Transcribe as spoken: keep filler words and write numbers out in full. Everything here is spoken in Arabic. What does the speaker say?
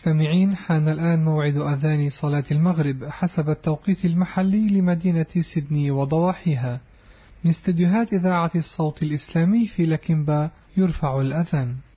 مستمعين، حان الآن موعد أذان صلاة المغرب حسب التوقيت المحلي لمدينة سيدني وضواحيها. من استديوهات إذاعة الصوت الإسلامي في لكنبا يرفع الأذان.